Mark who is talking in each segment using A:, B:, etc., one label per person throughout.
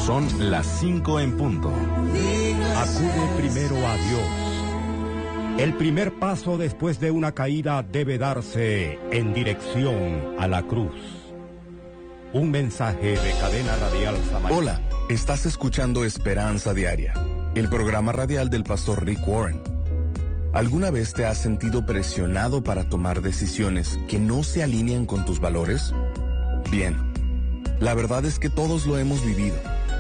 A: Son las 5 en punto.
B: Acude primero a Dios. El primer paso después de una caída debe darse en dirección a la cruz. Un mensaje de Cadena Radial Samaritana.
A: Hola, estás escuchando Esperanza Diaria, el programa radial del pastor Rick Warren. ¿Alguna vez te has sentido presionado para tomar decisiones que no se alinean con tus valores? Bien, la verdad es que todos lo hemos vivido.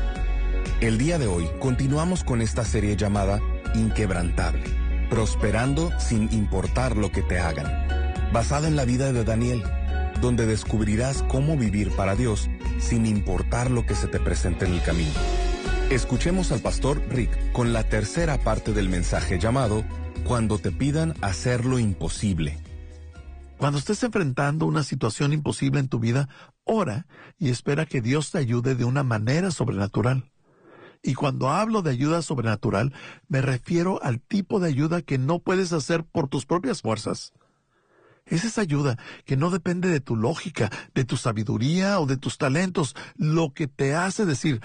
A: El día de hoy continuamos con esta serie llamada Inquebrantable, prosperando sin importar lo que te hagan, basada en la vida de Daniel, donde descubrirás cómo vivir para Dios sin importar lo que se te presente en el camino. Escuchemos al pastor Rick con la tercera parte del mensaje llamado Cuando te pidan hacer lo imposible.
C: Cuando estés enfrentando una situación imposible en tu vida, ora y espera que Dios te ayude de una manera sobrenatural. Y cuando hablo de ayuda sobrenatural, me refiero al tipo de ayuda que no puedes hacer por tus propias fuerzas. Es esa ayuda que no depende de tu lógica, de tu sabiduría o de tus talentos, lo que te hace decir,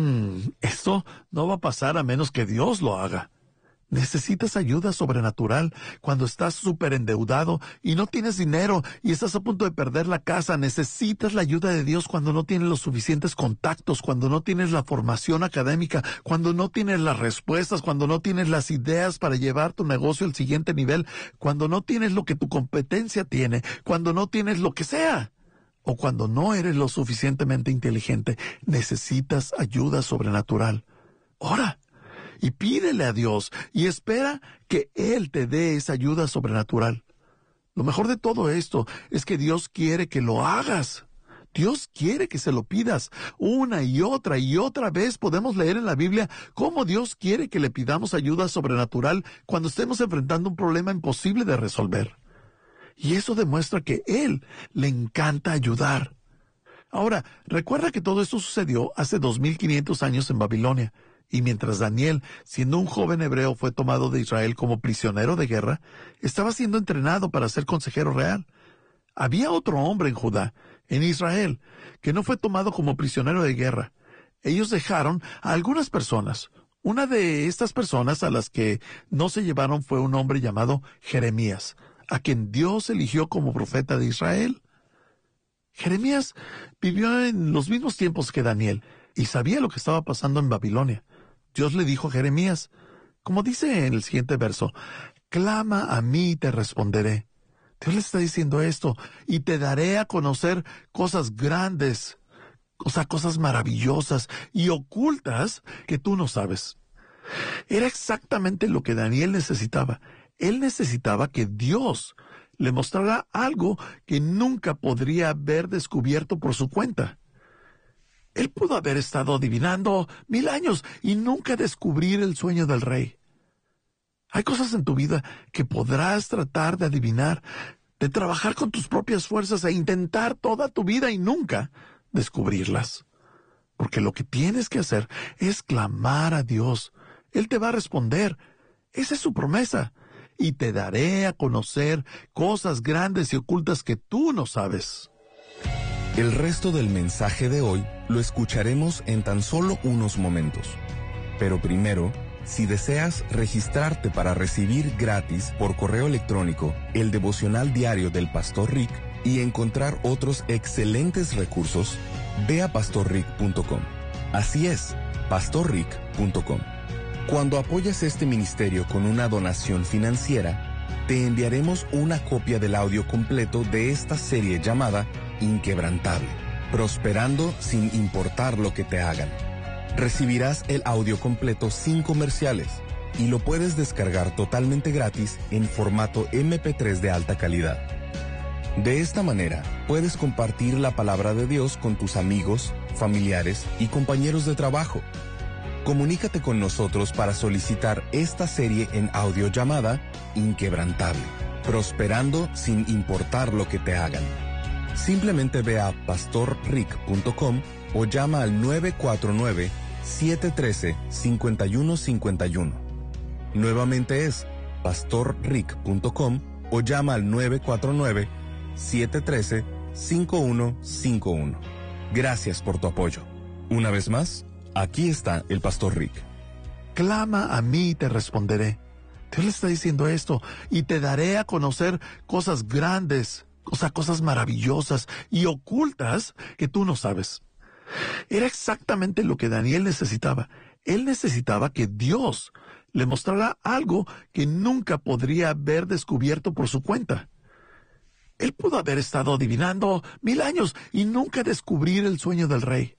C: esto no va a pasar a menos que Dios lo haga. Necesitas ayuda sobrenatural cuando estás súper endeudado y no tienes dinero y estás a punto de perder la casa. Necesitas la ayuda de Dios cuando no tienes los suficientes contactos, cuando no tienes la formación académica, cuando no tienes las respuestas, cuando no tienes las ideas para llevar tu negocio al siguiente nivel, cuando no tienes lo que tu competencia tiene, cuando no tienes lo que sea, o cuando no eres lo suficientemente inteligente. Necesitas ayuda sobrenatural. Ora y pídele a Dios y espera que Él te dé esa ayuda sobrenatural. Lo mejor de todo esto es que Dios quiere que lo hagas. Dios quiere que se lo pidas. Una y otra vez podemos leer en la Biblia cómo Dios quiere que le pidamos ayuda sobrenatural cuando estemos enfrentando un problema imposible de resolver. Y eso demuestra que Él le encanta ayudar. Ahora, recuerda que todo esto sucedió hace 2500 años en Babilonia. Y mientras Daniel, siendo un joven hebreo, fue tomado de Israel como prisionero de guerra, estaba siendo entrenado para ser consejero real. Había otro hombre en Judá, en Israel, que no fue tomado como prisionero de guerra. Ellos dejaron a algunas personas. Una de estas personas a las que no se llevaron fue un hombre llamado Jeremías, a quien Dios eligió como profeta de Israel. Jeremías vivió en los mismos tiempos que Daniel y sabía lo que estaba pasando en Babilonia. Dios le dijo a Jeremías, como dice en el siguiente verso, clama a mí y te responderé. Dios le está diciendo esto, y te daré a conocer cosas grandes, cosas maravillosas y ocultas que tú no sabes. Era exactamente lo que Daniel necesitaba. Él necesitaba que Dios le mostrara algo que nunca podría haber descubierto por su cuenta. Él pudo haber estado adivinando 1000 años y nunca descubrir el sueño del rey. Hay cosas en tu vida que podrás tratar de adivinar, de trabajar con tus propias fuerzas e intentar toda tu vida y nunca descubrirlas. Porque lo que tienes que hacer es clamar a Dios. Él te va a responder. Esa es su promesa. Y te daré a conocer cosas grandes y ocultas que tú no sabes.
A: El resto del mensaje de hoy lo escucharemos en tan solo unos momentos. Pero primero, si deseas registrarte para recibir gratis por correo electrónico el devocional diario del Pastor Rick y encontrar otros excelentes recursos, ve a pastorrick.com. Así es, pastorrick.com. Cuando apoyas este ministerio con una donación financiera, te enviaremos una copia del audio completo de esta serie llamada Inquebrantable, prosperando sin importar lo que te hagan. Recibirás el audio completo sin comerciales y lo puedes descargar totalmente gratis en formato MP3 de alta calidad. De esta manera, puedes compartir la palabra de Dios con tus amigos, familiares y compañeros de trabajo. Comunícate con nosotros para solicitar esta serie en audio llamada Inquebrantable, prosperando sin importar lo que te hagan. Simplemente ve a pastorrick.com o llama al 949-713-5151. Nuevamente es pastorrick.com o llama al 949-713-5151. Gracias por tu apoyo. Una vez más, Aquí está el pastor Rick.
C: Clama a mí y te responderé. Dios le está diciendo esto, y te daré a conocer cosas grandes, cosas maravillosas y ocultas que tú no sabes. Era exactamente lo que Daniel necesitaba. Él necesitaba que Dios le mostrara algo que nunca podría haber descubierto por su cuenta. Él pudo haber estado adivinando 1000 años y nunca descubrir el sueño del rey.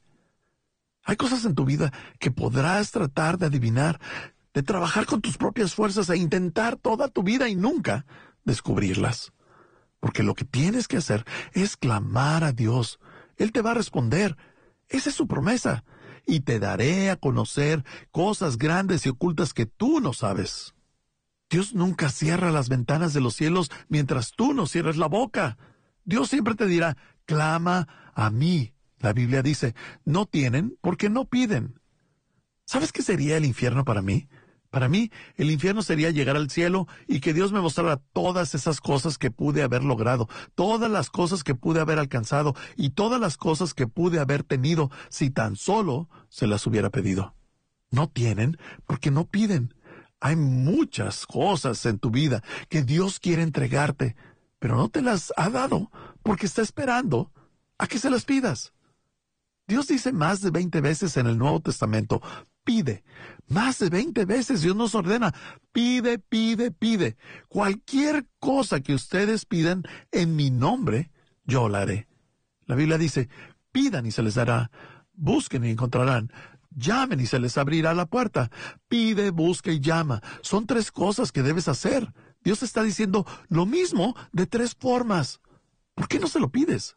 C: Hay cosas en tu vida que podrás tratar de adivinar, de trabajar con tus propias fuerzas e intentar toda tu vida y nunca descubrirlas. Porque lo que tienes que hacer es clamar a Dios. Él te va a responder. Esa es su promesa. Y te daré a conocer cosas grandes y ocultas que tú no sabes. Dios nunca cierra las ventanas de los cielos mientras tú no cierres la boca. Dios siempre te dirá, clama a mí. La Biblia dice, no tienen porque no piden. ¿Sabes qué sería el infierno para mí? Para mí, el infierno sería llegar al cielo y que Dios me mostrara todas esas cosas que pude haber logrado, todas las cosas que pude haber alcanzado y todas las cosas que pude haber tenido si tan solo se las hubiera pedido. No tienen porque no piden. Hay muchas cosas en tu vida que Dios quiere entregarte, pero no te las ha dado porque está esperando a que se las pidas. Dios dice más de 20 veces en el Nuevo Testamento, pide. Más de 20 veces Dios nos ordena, pide, pide, pide. Cualquier cosa que ustedes pidan en mi nombre, yo la haré. La Biblia dice, pidan y se les dará, busquen y encontrarán, llamen y se les abrirá la puerta. Pide, busca y llama. Son 3 cosas que debes hacer. Dios está diciendo lo mismo de 3 formas. ¿Por qué no se lo pides?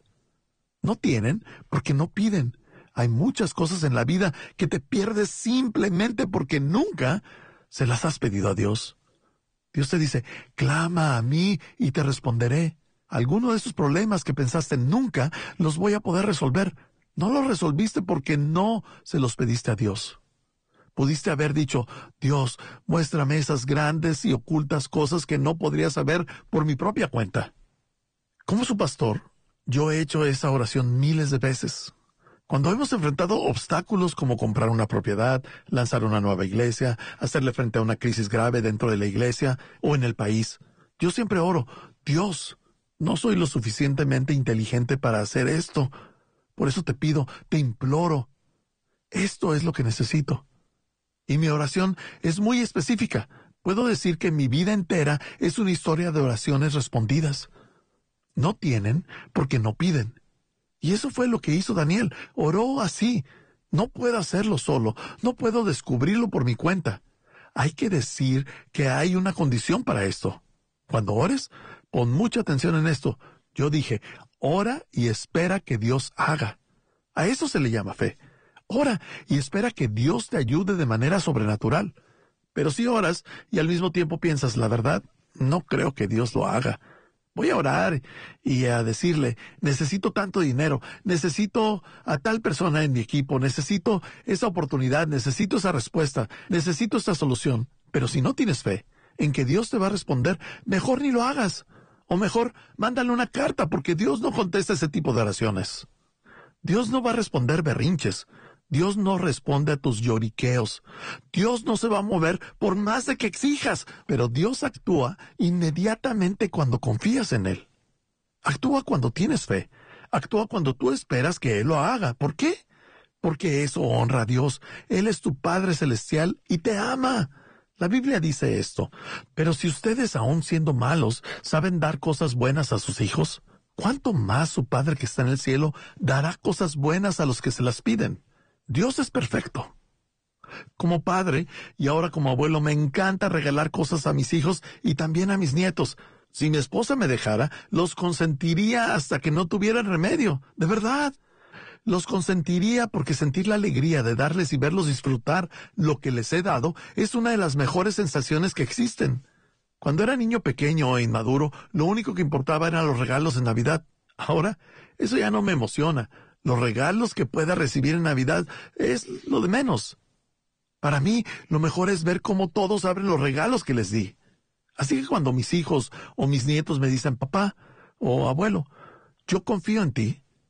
C: No tienen porque no piden. Hay muchas cosas en la vida que te pierdes simplemente porque nunca se las has pedido a Dios. Dios te dice, clama a mí y te responderé. Alguno de esos problemas que pensaste nunca los voy a poder resolver. No los resolviste porque no se los pediste a Dios. Pudiste haber dicho, Dios, muéstrame esas grandes y ocultas cosas que no podría saber por mi propia cuenta. Como su pastor, yo he hecho esa oración miles de veces. Cuando hemos enfrentado obstáculos como comprar una propiedad, lanzar una nueva iglesia, hacerle frente a una crisis grave dentro de la iglesia o en el país, yo siempre oro, Dios, no soy lo suficientemente inteligente para hacer esto. Por eso te pido, te imploro. Esto es lo que necesito. Y mi oración es muy específica. Puedo decir que mi vida entera es una historia de oraciones respondidas. No tienen porque no piden. Y eso fue lo que hizo Daniel. Oró así. No puedo hacerlo solo. No puedo descubrirlo por mi cuenta. Hay que decir que hay una condición para esto. Cuando ores, pon mucha atención en esto. Yo dije, ora y espera que Dios haga. A eso se le llama fe. Ora y espera que Dios te ayude de manera sobrenatural. Pero si oras y al mismo tiempo piensas, la verdad, no creo que Dios lo haga. Voy a orar y a decirle, necesito tanto dinero, necesito a tal persona en mi equipo, necesito esa oportunidad, necesito esa respuesta, necesito esta solución. Pero si no tienes fe en que Dios te va a responder, mejor ni lo hagas. O mejor, mándale una carta porque Dios no contesta ese tipo de oraciones. Dios no va a responder berrinches. Dios no responde a tus lloriqueos. Dios no se va a mover por más de que exijas, pero Dios actúa inmediatamente cuando confías en Él. Actúa cuando tienes fe. Actúa cuando tú esperas que Él lo haga. ¿Por qué? Porque eso honra a Dios. Él es tu Padre Celestial y te ama. La Biblia dice esto. Pero si ustedes, aun siendo malos, saben dar cosas buenas a sus hijos, ¿cuánto más su Padre que está en el cielo dará cosas buenas a los que se las piden? Dios es perfecto. Como padre y ahora como abuelo me encanta regalar cosas a mis hijos y también a mis nietos. Si mi esposa me dejara, los consentiría hasta que no tuvieran remedio. De verdad. Los consentiría porque sentir la alegría de darles y verlos disfrutar lo que les he dado es una de las mejores sensaciones que existen. Cuando era niño pequeño e inmaduro, lo único que importaba eran los regalos en Navidad. Ahora, eso ya no me emociona. Los regalos que pueda recibir en Navidad es lo de menos. Para mí, lo mejor es ver cómo todos abren los regalos que les di. Así que cuando mis hijos o mis nietos me dicen, papá o abuelo, yo confío en ti,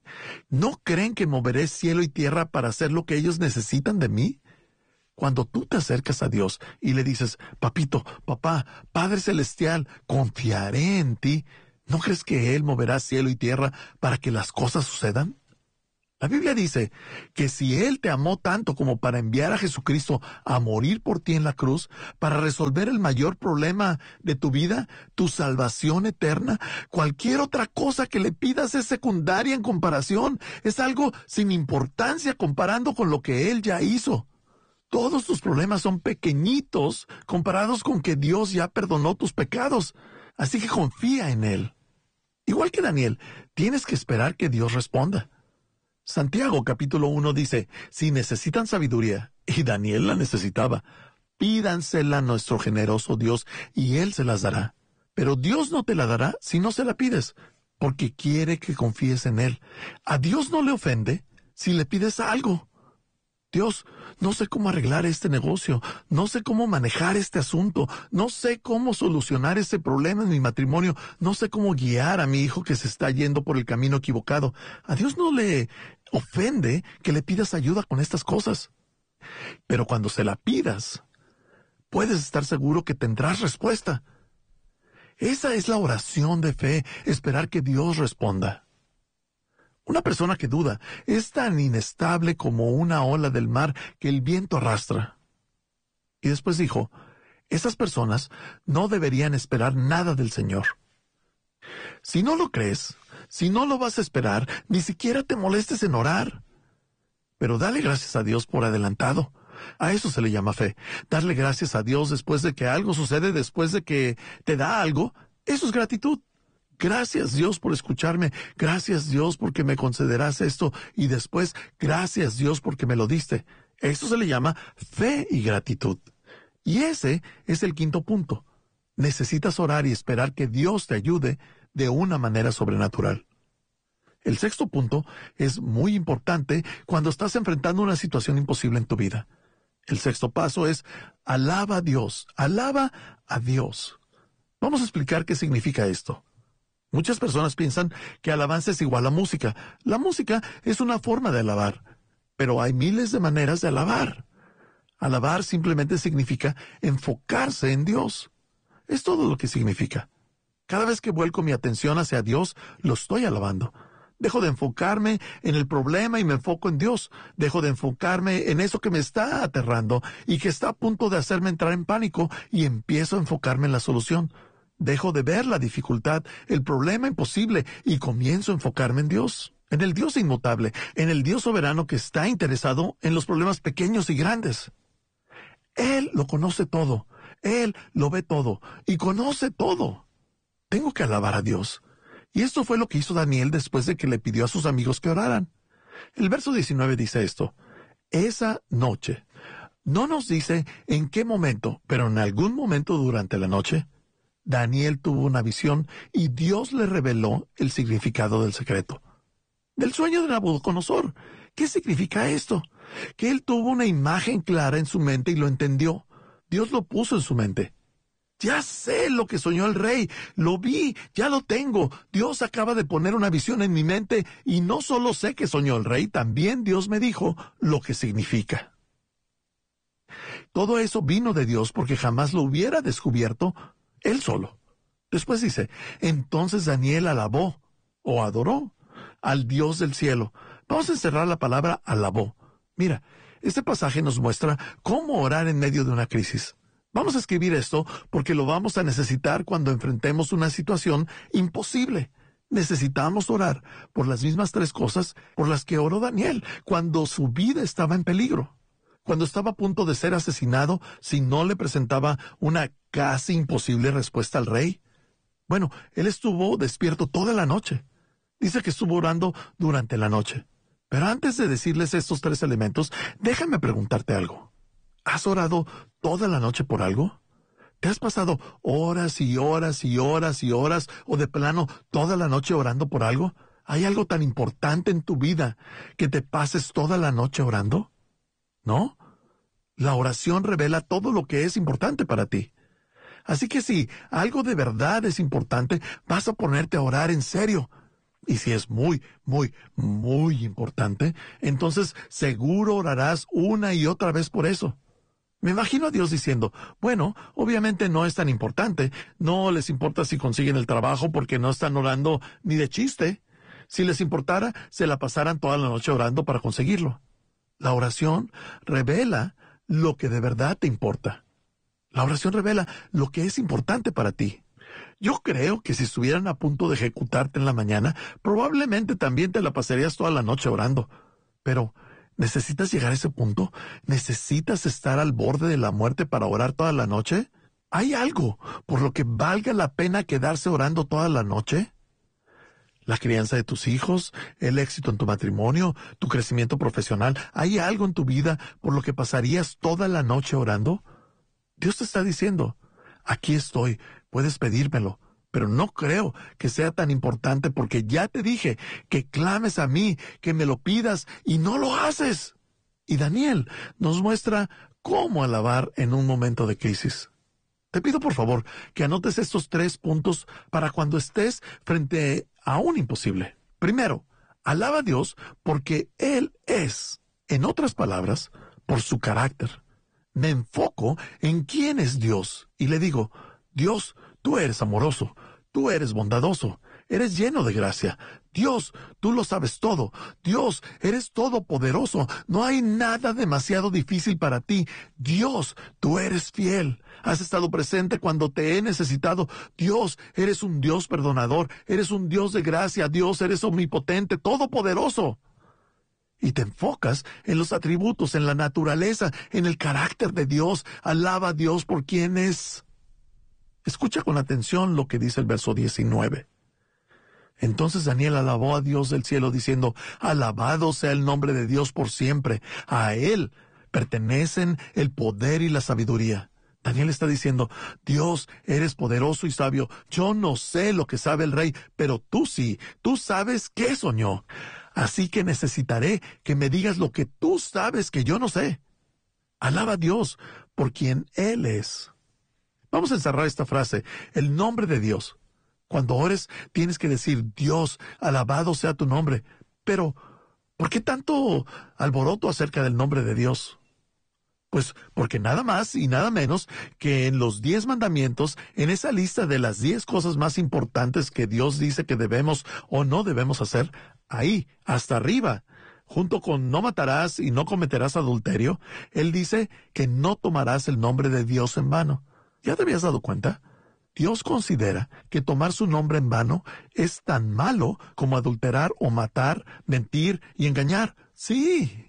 C: ¿No creen que moveré cielo y tierra para hacer lo que ellos necesitan de mí? Cuando tú te acercas a Dios y le dices, papito, papá, Padre Celestial, confiaré en ti, ¿no crees que Él moverá cielo y tierra para que las cosas sucedan? La Biblia dice que si Él te amó tanto como para enviar a Jesucristo a morir por ti en la cruz, para resolver el mayor problema de tu vida, tu salvación eterna, cualquier otra cosa que le pidas es secundaria en comparación, es algo sin importancia comparando con lo que Él ya hizo. Todos tus problemas son pequeñitos comparados con que Dios ya perdonó tus pecados. Así que confía en Él. Igual que Daniel, tienes que esperar que Dios responda. Santiago capítulo 1 dice, si necesitan sabiduría, y Daniel la necesitaba, pídansela a nuestro generoso Dios y Él se las dará. Pero Dios no te la dará si no se la pides, porque quiere que confíes en Él. A Dios no le ofende si le pides algo. Dios, no sé cómo arreglar este negocio, no sé cómo manejar este asunto, no sé cómo solucionar este problema en mi matrimonio, no sé cómo guiar a mi hijo que se está yendo por el camino equivocado. A Dios no le ofende que le pidas ayuda con estas cosas. Pero cuando se la pidas, puedes estar seguro que tendrás respuesta. Esa es la oración de fe, esperar que Dios responda. Una persona que duda es tan inestable como una ola del mar que el viento arrastra. Y después dijo, esas personas no deberían esperar nada del Señor. Si no lo crees, si no lo vas a esperar, ni siquiera te molestes en orar. Pero dale gracias a Dios por adelantado. A eso se le llama fe. Darle gracias a Dios después de que algo sucede, después de que te da algo, eso es gratitud. Gracias Dios por escucharme, gracias Dios porque me concederás esto y después gracias Dios porque me lo diste. Eso se le llama fe y gratitud. Y ese es el quinto punto. Necesitas orar y esperar que Dios te ayude de una manera sobrenatural. El sexto punto es muy importante cuando estás enfrentando una situación imposible en tu vida. El sexto paso es alaba a Dios, alaba a Dios. Vamos a explicar qué significa esto. Muchas personas piensan que alabanza es igual a música. La música es una forma de alabar, pero hay miles de maneras de alabar. Alabar simplemente significa enfocarse en Dios. Es todo lo que significa. Cada vez que vuelco mi atención hacia Dios, lo estoy alabando. Dejo de enfocarme en el problema y me enfoco en Dios. Dejo de enfocarme en eso que me está aterrando y que está a punto de hacerme entrar en pánico y empiezo a enfocarme en la solución. Dejo de ver la dificultad, el problema imposible y comienzo a enfocarme en Dios, en el Dios inmutable, en el Dios soberano que está interesado en los problemas pequeños y grandes. Él lo conoce todo, Él lo ve todo y conoce todo. Tengo que alabar a Dios. Y esto fue lo que hizo Daniel después de que le pidió a sus amigos que oraran. El verso 19 dice esto, esa noche, no nos dice en qué momento, pero en algún momento durante la noche, Daniel tuvo una visión y Dios le reveló el significado del secreto. Del sueño de Nabucodonosor. ¿Qué significa esto? Que él tuvo una imagen clara en su mente y lo entendió. Dios lo puso en su mente. Ya sé lo que soñó el rey, lo vi, ya lo tengo. Dios acaba de poner una visión en mi mente y no solo sé que soñó el rey, también Dios me dijo lo que significa. Todo eso vino de Dios porque jamás lo hubiera descubierto él solo. Después dice, entonces Daniel alabó o adoró al Dios del cielo. Vamos a encerrar la palabra alabó. Mira, este pasaje nos muestra cómo orar en medio de una crisis. Vamos a escribir esto porque lo vamos a necesitar cuando enfrentemos una situación imposible. Necesitamos orar por las mismas tres cosas por las que oró Daniel cuando su vida estaba en peligro. Cuando estaba a punto de ser asesinado si no le presentaba una casi imposible respuesta al rey. Bueno, él estuvo despierto toda la noche. Dice que estuvo orando durante la noche. Pero antes de decirles estos tres elementos, déjame preguntarte algo. ¿Has orado toda la noche por algo? ¿Te has pasado horas y horas y horas y horas o de plano toda la noche orando por algo? ¿Hay algo tan importante en tu vida que te pases toda la noche orando? ¿No? La oración revela todo lo que es importante para ti. Así que si algo de verdad es importante, vas a ponerte a orar en serio. Y si es muy, muy, muy importante, entonces seguro orarás una y otra vez por eso. Me imagino a Dios diciendo, bueno, obviamente no es tan importante, no les importa si consiguen el trabajo porque no están orando ni de chiste. Si les importara, se la pasaran toda la noche orando para conseguirlo. La oración revela lo que de verdad te importa. La oración revela lo que es importante para ti. Yo creo que si estuvieran a punto de ejecutarte en la mañana, probablemente también te la pasarías toda la noche orando. Pero, ¿necesitas llegar a ese punto? ¿Necesitas estar al borde de la muerte para orar toda la noche? ¿Hay algo por lo que valga la pena quedarse orando toda la noche? ¿La crianza de tus hijos? ¿El éxito en tu matrimonio? ¿Tu crecimiento profesional? ¿Hay algo en tu vida por lo que pasarías toda la noche orando? Dios te está diciendo, aquí estoy, puedes pedírmelo, pero no creo que sea tan importante porque ya te dije que clames a mí, que me lo pidas y no lo haces. Y Daniel nos muestra cómo alabar en un momento de crisis. Te pido por favor que anotes estos 3 puntos para cuando estés frente a un imposible. Primero, alaba a Dios porque Él es, en otras palabras, por su carácter. Me enfoco en quién es Dios y le digo, Dios, tú eres amoroso, tú eres bondadoso, eres lleno de gracia. Dios, tú lo sabes todo. Dios, eres todopoderoso. No hay nada demasiado difícil para ti. Dios, tú eres fiel. Has estado presente cuando te he necesitado. Dios, eres un Dios perdonador. Eres un Dios de gracia. Dios, eres omnipotente, todopoderoso. Y te enfocas en los atributos, en la naturaleza, en el carácter de Dios. Alaba a Dios por quien es. Escucha con atención lo que dice el verso 19. Entonces Daniel alabó a Dios del cielo diciendo, alabado sea el nombre de Dios por siempre. A Él pertenecen el poder y la sabiduría. Daniel está diciendo, Dios, eres poderoso y sabio. Yo no sé lo que sabe el rey, pero tú sí. Tú sabes qué soñó. Así que necesitaré que me digas lo que tú sabes que yo no sé. Alaba a Dios por quien Él es. Vamos a encerrar esta frase, el nombre de Dios. Cuando ores, tienes que decir, Dios, alabado sea tu nombre. Pero, ¿por qué tanto alboroto acerca del nombre de Dios? Pues porque nada más y nada menos que en los 10 mandamientos, en esa lista de las 10 cosas más importantes que Dios dice que debemos o no debemos hacer, ahí, hasta arriba, junto con no matarás y no cometerás adulterio, Él dice que no tomarás el nombre de Dios en vano. ¿Ya te habías dado cuenta? Dios considera que tomar su nombre en vano es tan malo como adulterar o matar, mentir y engañar. Sí.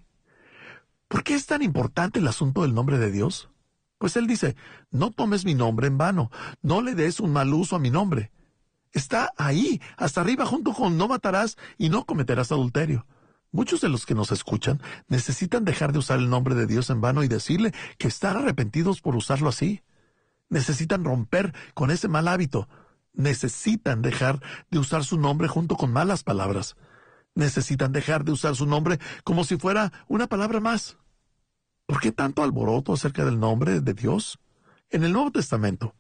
C: ¿Por qué es tan importante el asunto del nombre de Dios? Pues Él dice, no tomes mi nombre en vano, no le des un mal uso a mi nombre. Está ahí, hasta arriba, junto con no matarás y no cometerás adulterio. Muchos de los que nos escuchan necesitan dejar de usar el nombre de Dios en vano y decirle que están arrepentidos por usarlo así. Necesitan romper con ese mal hábito. Necesitan dejar de usar su nombre junto con malas palabras. Necesitan dejar de usar su nombre como si fuera una palabra más. ¿Por qué tanto alboroto acerca del nombre de Dios? En el Nuevo Testamento,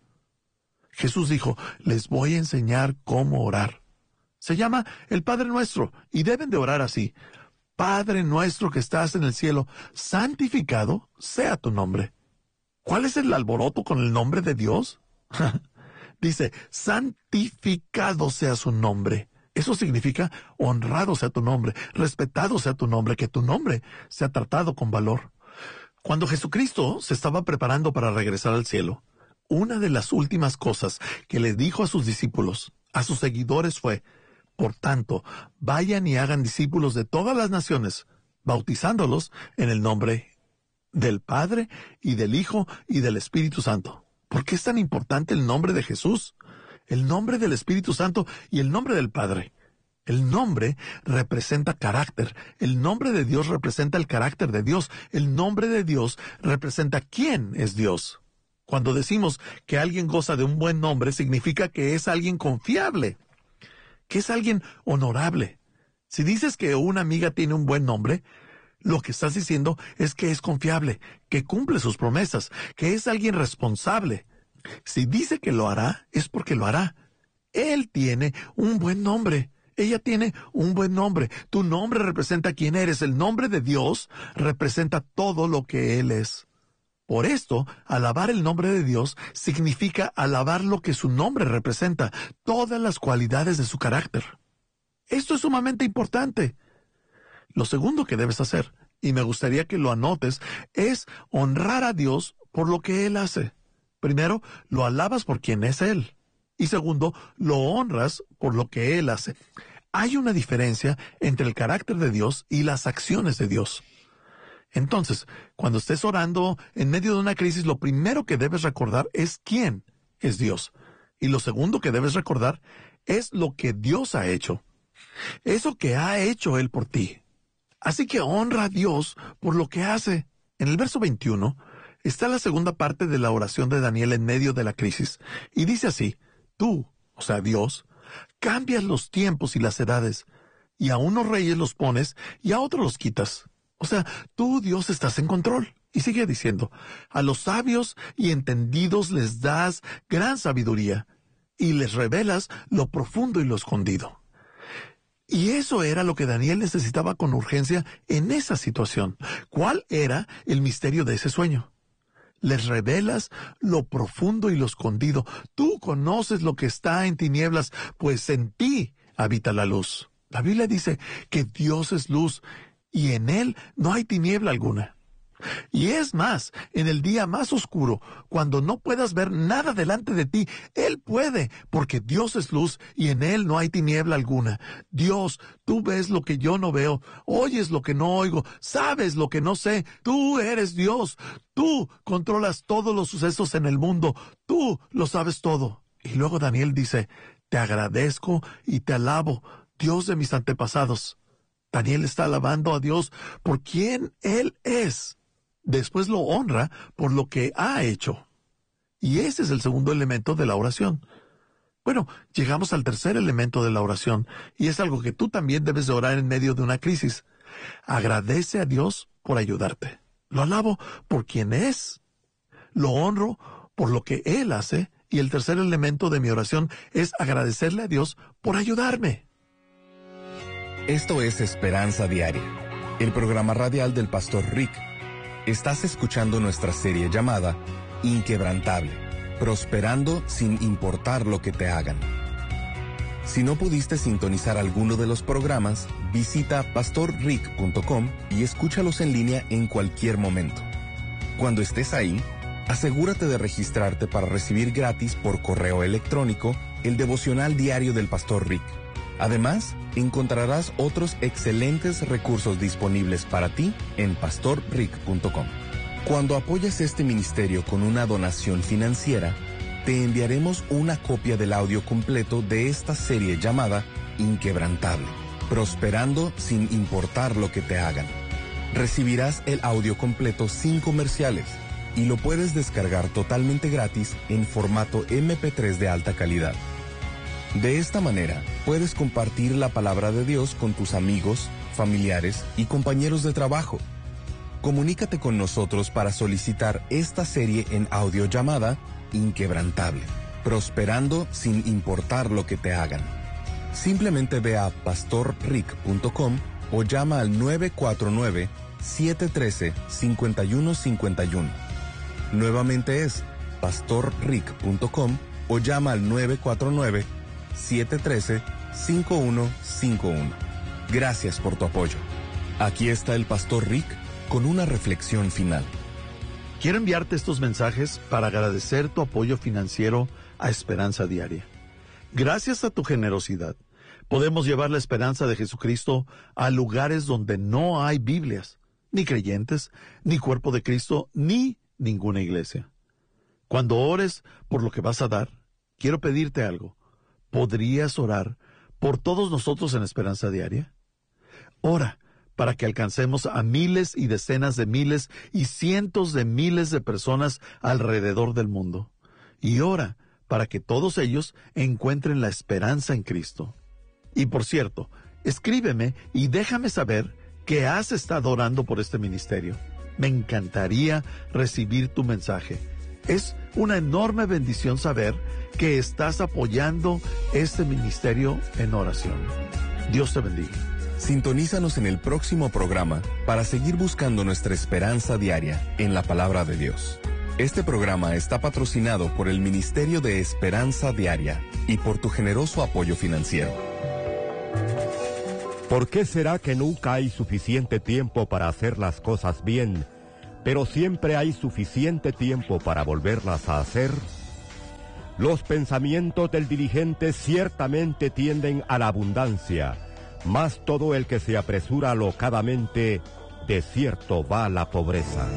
C: Jesús dijo, les voy a enseñar cómo orar. Se llama el Padre Nuestro y deben de orar así. Padre nuestro que estás en el cielo, santificado sea tu nombre. ¿Cuál es el alboroto con el nombre de Dios? Dice, santificado sea su nombre. Eso significa honrado sea tu nombre, respetado sea tu nombre, que tu nombre sea tratado con valor. Cuando Jesucristo se estaba preparando para regresar al cielo, una de las últimas cosas que le dijo a sus discípulos, a sus seguidores fue, por tanto, vayan y hagan discípulos de todas las naciones, bautizándolos en el nombre del Padre y del Hijo y del Espíritu Santo. ¿Por qué es tan importante el nombre de Jesús? El nombre del Espíritu Santo y el nombre del Padre. El nombre representa carácter. El nombre de Dios representa el carácter de Dios. El nombre de Dios representa quién es Dios. Cuando decimos que alguien goza de un buen nombre, significa que es alguien confiable, que es alguien honorable. Si dices que una amiga tiene un buen nombre, lo que estás diciendo es que es confiable, que cumple sus promesas, que es alguien responsable. Si dice que lo hará, es porque lo hará. Él tiene un buen nombre. Ella tiene un buen nombre. Tu nombre representa quién eres. El nombre de Dios representa todo lo que Él es. Por esto, alabar el nombre de Dios significa alabar lo que su nombre representa, todas las cualidades de su carácter. Esto es sumamente importante. Lo segundo que debes hacer, y me gustaría que lo anotes, es honrar a Dios por lo que Él hace. Primero, lo alabas por quien es Él. Y segundo, lo honras por lo que Él hace. Hay una diferencia entre el carácter de Dios y las acciones de Dios. Entonces, cuando estés orando en medio de una crisis, lo primero que debes recordar es quién es Dios. Y lo segundo que debes recordar es lo que Dios ha hecho. Eso que ha hecho Él por ti. Así que honra a Dios por lo que hace. En el verso 21 está la segunda parte de la oración de Daniel en medio de la crisis. Y dice así: tú, o sea Dios, cambias los tiempos y las edades, y a unos reyes los pones y a otros los quitas. O sea, tú, Dios, estás en control. Y sigue diciendo: a los sabios y entendidos les das gran sabiduría, y les revelas lo profundo y lo escondido. Y eso era lo que Daniel necesitaba con urgencia en esa situación. ¿Cuál era el misterio de ese sueño? Les revelas lo profundo y lo escondido. Tú conoces lo que está en tinieblas, pues en ti habita la luz. La Biblia dice que Dios es luz, y en Él no hay tiniebla alguna. Y es más, en el día más oscuro, cuando no puedas ver nada delante de ti, Él puede, porque Dios es luz y en Él no hay tiniebla alguna. Dios, tú ves lo que yo no veo, oyes lo que no oigo, sabes lo que no sé. Tú eres Dios, tú controlas todos los sucesos en el mundo, tú lo sabes todo. Y luego Daniel dice: te agradezco y te alabo, Dios de mis antepasados. Daniel está alabando a Dios por quien Él es. Después lo honra por lo que ha hecho. Y ese es el segundo elemento de la oración. Bueno, llegamos al tercer elemento de la oración, y es algo que tú también debes de orar en medio de una crisis. Agradece a Dios por ayudarte. Lo alabo por quien es. Lo honro por lo que Él hace. Y el tercer elemento de mi oración es agradecerle a Dios por ayudarme.
A: Esto es Esperanza Diaria, el programa radial del Pastor Rick. Estás escuchando nuestra serie llamada Inquebrantable, prosperando sin importar lo que te hagan. Si no pudiste sintonizar alguno de los programas, visita pastorrick.com y escúchalos en línea en cualquier momento. Cuando estés ahí, asegúrate de registrarte para recibir gratis por correo electrónico el devocional diario del Pastor Rick. Además, encontrarás otros excelentes recursos disponibles para ti en pastorrick.com. Cuando apoyes este ministerio con una donación financiera, te enviaremos una copia del audio completo de esta serie llamada Inquebrantable, prosperando sin importar lo que te hagan. Recibirás el audio completo sin comerciales y lo puedes descargar totalmente gratis en formato MP3 de alta calidad. De esta manera, puedes compartir la palabra de Dios con tus amigos, familiares y compañeros de trabajo. Comunícate con nosotros para solicitar esta serie en audio llamada Inquebrantable, prosperando sin importar lo que te hagan. Simplemente ve a pastorrick.com o llama al 949-713-5151. Nuevamente es pastorrick.com o llama al 949-713-5151. Gracias por tu apoyo. Aquí está el Pastor Rick con una reflexión final.
C: Quiero enviarte estos mensajes para agradecer tu apoyo financiero a Esperanza Diaria. Gracias a tu generosidad, podemos llevar la esperanza de Jesucristo a lugares donde no hay Biblias, ni creyentes, ni cuerpo de Cristo, ni ninguna iglesia. Cuando ores por lo que vas a dar, quiero pedirte algo. ¿Podrías orar por todos nosotros en Esperanza Diaria? Ora para que alcancemos a miles y decenas de miles y cientos de miles de personas alrededor del mundo. Y ora para que todos ellos encuentren la esperanza en Cristo. Y por cierto, escríbeme y déjame saber que has estado orando por este ministerio. Me encantaría recibir tu mensaje. Es una enorme bendición saber que estás apoyando este ministerio en oración. Dios te bendiga.
A: Sintonízanos en el próximo programa para seguir buscando nuestra esperanza diaria en la palabra de Dios. Este programa está patrocinado por el Ministerio de Esperanza Diaria y por tu generoso apoyo financiero.
B: ¿Por qué será que nunca hay suficiente tiempo para hacer las cosas bien, pero siempre hay suficiente tiempo para volverlas a hacer? Los pensamientos del diligente ciertamente tienden a la abundancia, mas todo el que se apresura alocadamente, de cierto va a la pobreza.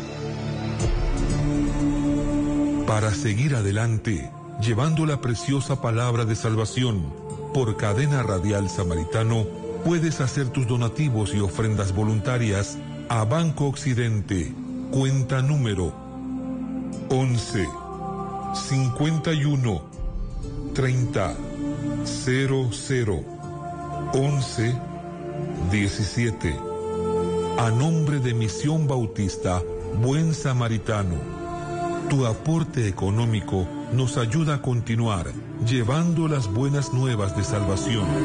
D: Para seguir adelante, llevando la preciosa palabra de salvación, por Cadena Radial Samaritano, puedes hacer tus donativos y ofrendas voluntarias a Banco Occidente, cuenta número 11 51 30 00 11 17. A nombre de Misión Bautista Buen Samaritano. Tu aporte económico nos ayuda a continuar llevando las buenas nuevas de salvación.